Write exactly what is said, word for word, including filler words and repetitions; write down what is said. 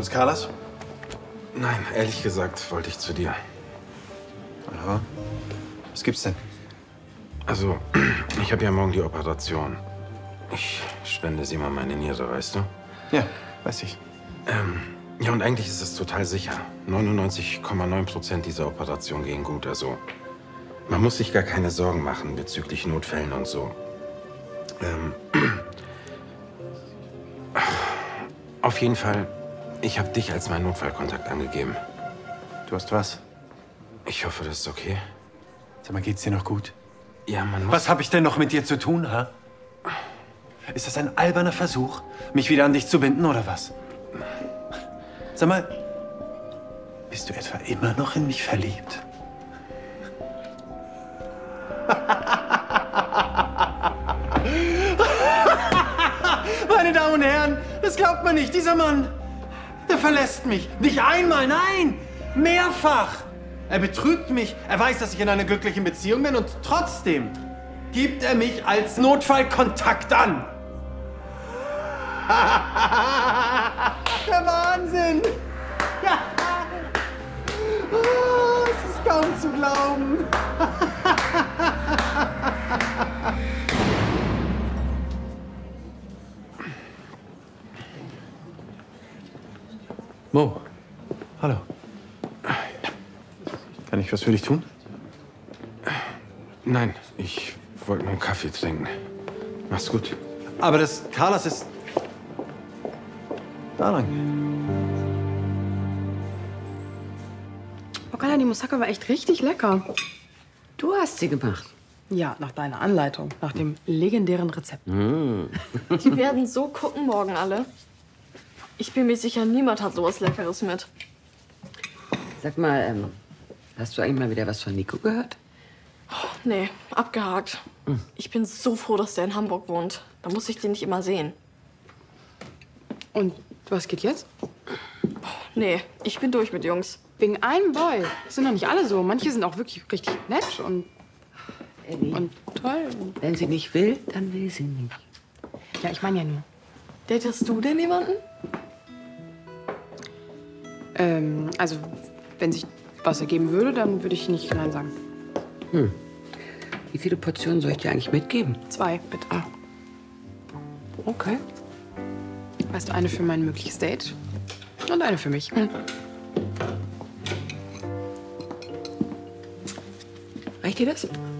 ist Carlos? Nein, ehrlich gesagt wollte ich zu dir. Aha. Was gibt's denn? Also, ich habe ja morgen die Operation. Ich spende sie mal meine Niere, weißt du? Ja, weiß ich. Ähm, ja, und eigentlich ist es total sicher. neunundneunzig Komma neun Prozent dieser Operation gehen gut. Also, man muss sich gar keine Sorgen machen bezüglich Notfällen und so. Ähm, auf jeden Fall, ich habe dich als meinen Notfallkontakt angegeben. Du hast was? Ich hoffe, das ist okay. Sag mal, geht's dir noch gut? Ja, man muss... Was habe ich denn noch mit dir zu tun, ha? Ist das ein alberner Versuch, mich wieder an dich zu binden, oder was? Sag mal, bist du etwa immer noch in mich verliebt? Meine Damen und Herren, das glaubt man nicht. Dieser Mann, der verlässt mich. Nicht einmal, nein, mehrfach. Er betrügt mich. Er weiß, dass ich in einer glücklichen Beziehung bin und trotzdem gibt er mich als Notfallkontakt an. Der Wahnsinn! Oh, es ist kaum zu glauben. Mo, hallo. Kann ich was für dich tun? Nein, ich wollte nur einen Kaffee trinken. Mach's gut. Aber das Carlos ist da lang. Oh, Carla, die Moussaka war echt richtig lecker. Du hast sie gemacht. Ja, nach deiner Anleitung, nach dem legendären Rezept. Mm. Die werden so gucken morgen alle. Ich bin mir sicher, niemand hat sowas Leckeres mit. Sag mal, ähm, hast du eigentlich mal wieder was von Nico gehört? Oh, nee, abgehakt. Hm. Ich bin so froh, dass der in Hamburg wohnt. Da muss ich den nicht immer sehen. Und was geht jetzt? Nee, ich bin durch mit Jungs. Wegen einem Boy. Das sind doch nicht alle so. Manche sind auch wirklich richtig nett und, Ellie, und toll. wenn sie nicht will, dann will sie nicht. Ja, ich meine ja nur. Datest du denn jemanden? Ähm, also, wenn sich was ergeben würde, dann würde ich nicht Nein sagen. Hm. Wie viele Portionen soll ich dir eigentlich mitgeben? Zwei, bitte. Ah. Okay. Weißt du, eine für mein mögliches Date und eine für mich. Hm. Reicht dir das?